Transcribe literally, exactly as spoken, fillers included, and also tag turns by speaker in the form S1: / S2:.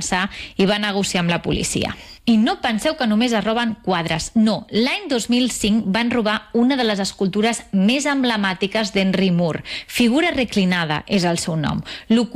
S1: defensar i va negociar amb la policia. I no penseu que només es roben quadres. No, l'any dos mil cinc van robar una de les escultures més emblemàtiques d'Henry Moore. Figura reclinada és el seu nom.